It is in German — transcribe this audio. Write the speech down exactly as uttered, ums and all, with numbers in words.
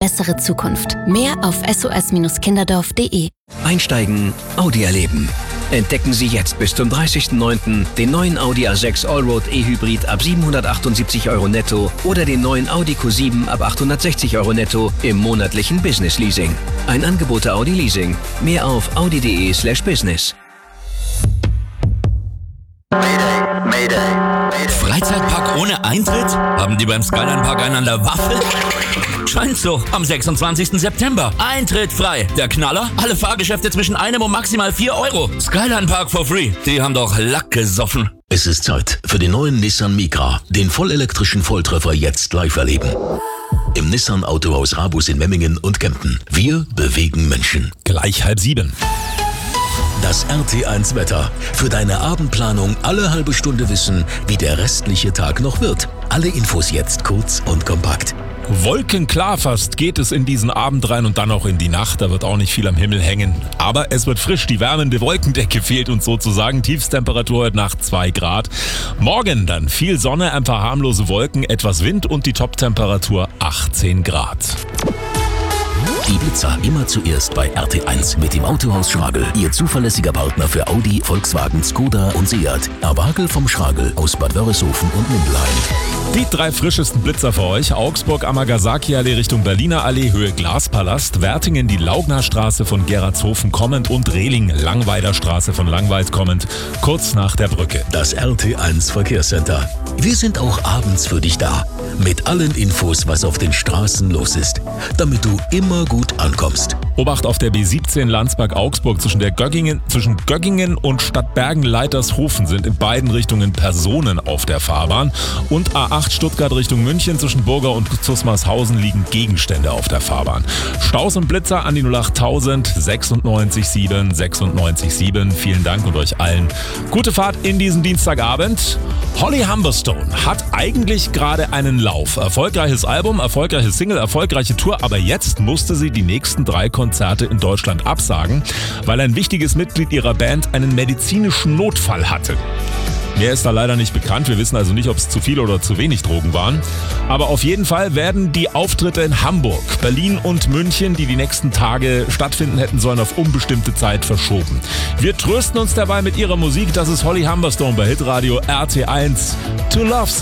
bessere Zukunft. Mehr auf s o s kinderdorf punkt d e. Einsteigen, Audi erleben. Entdecken Sie jetzt bis zum dreißigsten neunten den neuen Audi A sechs Allroad E-Hybrid ab siebenhundertachtundsiebzig Euro netto oder den neuen Audi Q sieben ab achthundertsechzig Euro netto im monatlichen Business Leasing. Ein Angebot der Audi Leasing. Mehr auf audi punkt d e slash business. Freizeitpark ohne Eintritt? Haben die beim Skyline Park einen an der Waffel? Scheint so. Am sechsundzwanzigsten September. Eintritt frei. Der Knaller? Alle Fahrgeschäfte zwischen einem und maximal vier Euro. Skyline Park for free. Die haben doch Lack gesoffen. Es ist Zeit für den neuen Nissan Micra. Den vollelektrischen Volltreffer jetzt live erleben. Im Nissan Autohaus Rabus in Memmingen und Kempten. Wir bewegen Menschen. Gleich halb sieben. Das R T eins Wetter. Für deine Abendplanung alle halbe Stunde wissen, wie der restliche Tag noch wird. Alle Infos jetzt kurz und kompakt. Wolkenklar fast geht es in diesen Abend rein und dann auch in die Nacht. Da wird auch nicht viel am Himmel hängen. Aber es wird frisch. Die wärmende Wolkendecke fehlt uns sozusagen. Tiefstemperatur heute Nacht zwei Grad. Morgen dann viel Sonne, ein paar harmlose Wolken, etwas Wind und die Toptemperatur achtzehn Grad. Die Blitzer immer zuerst bei R T eins mit dem Autohaus Schragel. Ihr zuverlässiger Partner für Audi, Volkswagen, Skoda und Seat. Erwagel vom Schragel aus Bad Wörishofen und Mindelheim. Die drei frischesten Blitzer für euch. Augsburg, Amagasaki-Allee Richtung Berliner Allee, Höhe Glaspalast. Wertingen, die Laugnerstraße von Gerardshofen kommend und Rehling, Langweiler Straße von Langweid kommend, kurz nach der Brücke. Das R T eins Verkehrscenter. Wir sind auch abends für dich da. Mit allen Infos, was auf den Straßen los ist. Damit du immer gut ankommst. Obacht auf der B siebzehn Landsberg-Augsburg zwischen der Göggingen, zwischen Göggingen und Stadtbergen-Leitershofen sind in beiden Richtungen Personen auf der Fahrbahn. Und A acht Stuttgart Richtung München zwischen Burger und Zusmarshausen liegen Gegenstände auf der Fahrbahn. Staus und Blitzer an die null acht tausend sechsundneunzig sieben sechsundneunzig sieben. Vielen Dank und euch allen gute Fahrt in diesen Dienstagabend. Holly Humberstone hat eigentlich gerade einen Lauf. Erfolgreiches Album, erfolgreiche Single, erfolgreiche Tour, aber jetzt musste sie die nächsten drei Konzerte in Deutschland absagen, weil ein wichtiges Mitglied ihrer Band einen medizinischen Notfall hatte. Mehr ist da leider nicht bekannt. Wir wissen also nicht, ob es zu viel oder zu wenig Drogen waren. Aber auf jeden Fall werden die Auftritte in Hamburg, Berlin und München, die die nächsten Tage stattfinden hätten sollen, auf unbestimmte Zeit verschoben. Wir trösten uns dabei mit ihrer Musik. Das ist Holly Humberstone bei Hitradio R T eins. To Love